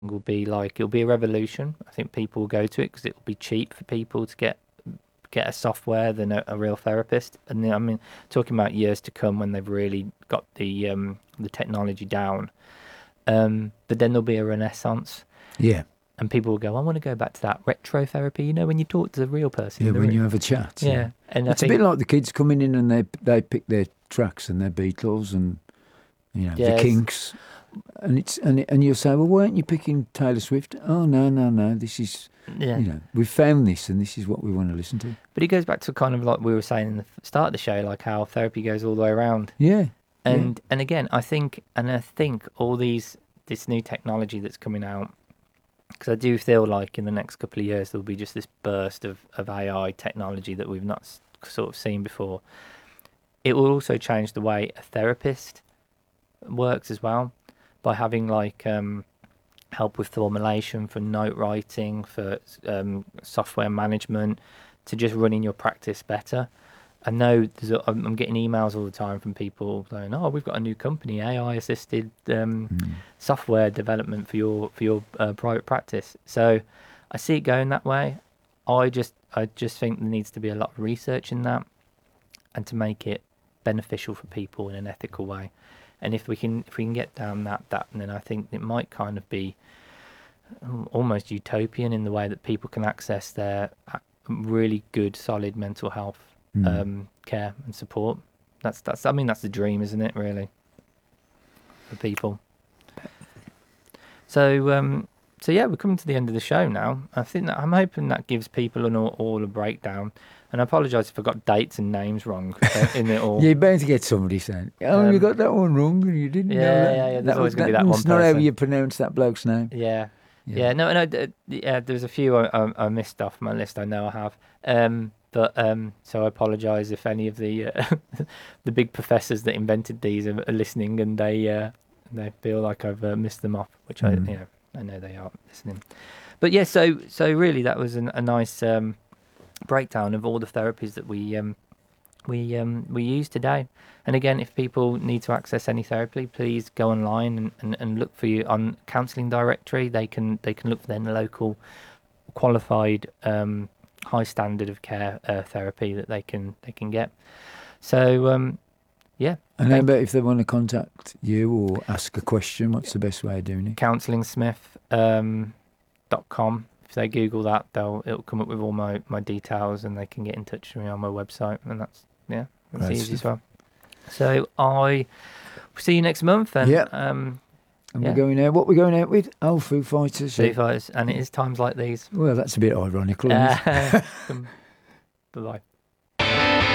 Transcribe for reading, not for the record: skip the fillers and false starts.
will be like, it'll be a revolution. I think people will go to it because it'll be cheap for people to get a software than a real therapist. And then, I mean, talking about years to come when they've really got the technology down. But then there'll be a renaissance. Yeah. And people will go, I want to go back to that retro therapy, you know, when you talk to the real person. Yeah, when you have a chat. Yeah. And it's a bit like the kids coming in and they pick their tracks and their Beatles and, you know, the Kinks. And you'll say, well, weren't you picking Taylor Swift? Oh, no. This is, you know, we've found this and this is what we want to listen to. But it goes back to kind of like we were saying in the start of the show, like how therapy goes all the way around. Yeah. And again, I think all this new technology that's coming out, because I do feel like in the next couple of years there'll be just this burst of AI technology that we've not sort of seen before. It will also change the way a therapist works as well, by having like help with formulation, for note writing, for software management, to just running your practice better. I know I'm getting emails all the time from people saying, "Oh, we've got a new company, AI-assisted software development for your private practice." So I see it going that way. I just think there needs to be a lot of research in that, and to make it beneficial for people in an ethical way. And if we can get down that, then I think it might kind of be almost utopian in the way that people can access their really good, solid mental health care and support. That's the dream, isn't it, really, for people? So yeah, we're coming to the end of the show now. I'm hoping that gives people all a breakdown. And I apologise if I got dates and names wrong in it all. You're bound to get somebody saying, "Oh, you got that one wrong, and you didn't know that." Yeah. There's always going to be that one person. That's not how you pronounce that bloke's name. Yeah. No. There's a few I missed off my list. I know I have. So I apologise if any of the the big professors that invented these are listening and they feel like I've missed them off, which I know they are listening. But yeah, so really that was a nice breakdown of all the therapies that we use today. And again, if people need to access any therapy, please go online and look for you on counselling directory. They can look for their local qualified high standard of care therapy that they can get. So yeah. And how about if they want to contact you or ask a question, what's the best way of doing it? CounsellingSmith.com. If they Google that, it'll come up with all my details, and they can get in touch with me on my website, and that's easy as well. So I will see you next month, and we're going out. What we're going out with? Oh, Foo Fighters. Foo Fighters, and it is times like these. Well, that's a bit ironical. Bye-bye.